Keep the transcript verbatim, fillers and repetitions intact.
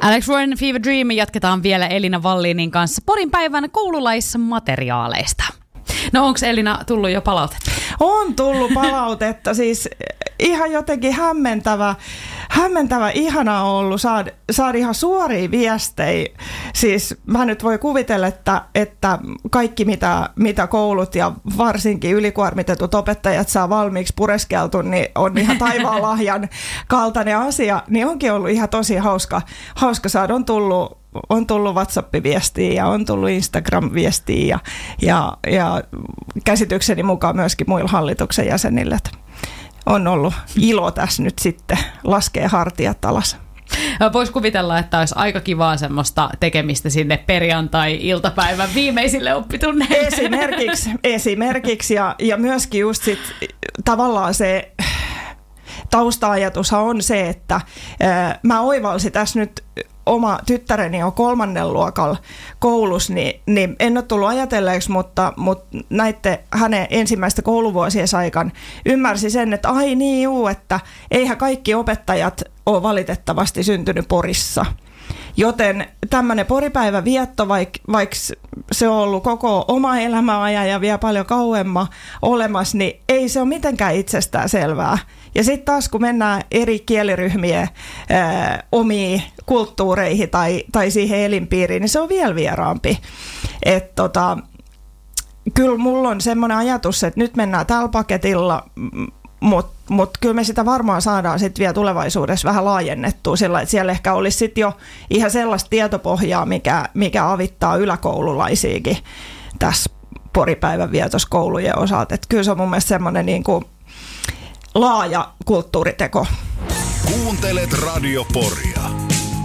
Alex Warren, Fever Dream, jatketaan vielä Elina Wallinin kanssa Porin päivän koululaismateriaaleista. No onko Elina tullut jo palautetta? On tullut palautetta, siis ihan jotenkin hämmentävä, hämmentävä ihana ollut saada, saada ihan suoria viestejä. Siis mä nyt voi kuvitella, että, että kaikki mitä, mitä koulut ja varsinkin ylikuormitetut opettajat saa valmiiksi pureskeltu, niin on ihan taivaan lahjan kaltainen asia. Niin onkin ollut ihan tosi hauska, hauska saada. On tullut On tullut WhatsApp-viestiä ja on tullut Instagram-viestiä ja, ja, ja käsitykseni mukaan myöskin muilla hallituksen jäsenille. On ollut ilo tässä nyt sitten laskea hartiat alas. Voisi kuvitella, että olisi aika kivaa semmoista tekemistä sinne perjantai-iltapäivän viimeisille oppitunneille. Esimerkiksi, esimerkiksi ja, ja myöskin just sit, tavallaan se tausta-ajatushan on se, että ää, mä oivalsin tässä nyt oma tyttäreni on kolmannen luokalla koulussa, niin, niin en ole tullut ajatelleeksi, mutta, mutta näitte hänen ensimmäistä kouluvuosien aikana ymmärsi sen, että ai niin juu, että eihän kaikki opettajat ole valitettavasti syntynyt Porissa. Joten tämmöinen poripäivän vietto, vaikka vaik se on ollut koko oma elämäajan ja vielä paljon kauemma olemassa, niin ei se ole mitenkään itsestään selvää. Ja sitten taas kun mennään eri kieliryhmien ää, omiin kulttuureihin tai, tai siihen elinpiiriin, niin se on vielä vieraampi. Et tota, kyllä mulla on semmoinen ajatus, että nyt mennään tällä paketilla, mutta mut kyllä me sitä varmaan saadaan sitten vielä tulevaisuudessa vähän laajennettua sillä, että siellä ehkä olisi sitten jo ihan sellaista tietopohjaa, mikä, mikä avittaa yläkoululaisiakin tässä poripäivän vietossa koulujen osalta. Et kyllä se on mun mielestä semmoinen niin kuin laaja kulttuuriteko. Kuuntelet Radio Poria.